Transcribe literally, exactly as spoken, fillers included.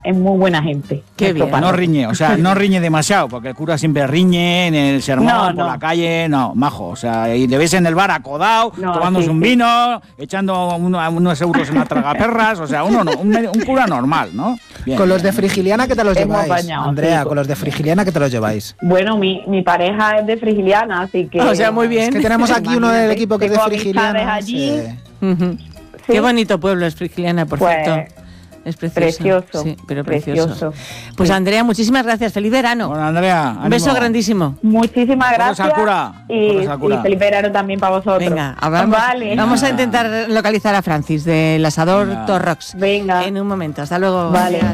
es muy buena gente. Qué bien. No riñe, o sea, no riñe demasiado, porque el cura siempre riñe en el sermón, No, por no. la calle, no, majo. O sea, y le ves en el bar acodado, No, tomándose sí, un sí. vino, echando uno- unos euros en la tragaperras, o sea, uno no, un, un cura normal, ¿no? Bien. Con los de Frigiliana, ¿qué te los Hemos lleváis? bañado, Andrea, sí. con los de Frigiliana, ¿qué te los lleváis? Bueno, mi, mi pareja es de Frigiliana, así que... O sea, muy bien. Es que tenemos aquí uno del Imagínate, equipo que es de tengo Frigiliana. amistades allí. sí. Ujú. Sí. Qué bonito pueblo es Frigiliana, por Pues, cierto. Es precioso. precioso, Sí, pero precioso. precioso. Pues Sí. Andrea, muchísimas gracias. Feliz verano. Bueno, Andrea, Un beso ánimo. grandísimo. Muchísimas Corres gracias. al cura, Y, corres al cura. y feliz verano también para vosotros. Venga, vamos, Vale. vamos a intentar localizar a Francis del asador Venga. Torrox. Venga. En un momento. Hasta luego. Vale.